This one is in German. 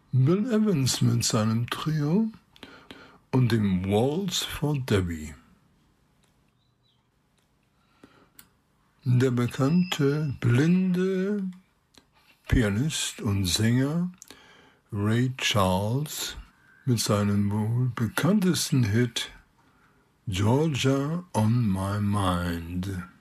Bill Evans mit seinem Trio und dem Waltz for Debbie. Der bekannte blinde Pianist und Sänger Ray Charles mit seinem wohl bekanntesten Hit Georgia on My Mind.